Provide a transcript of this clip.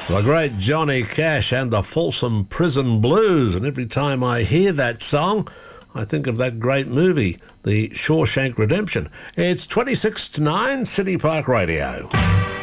The great Johnny Cash and the Folsom Prison Blues. And every time I hear that song, I think of that great movie, The Shawshank Redemption. It's 26 to 9, City Park Radio.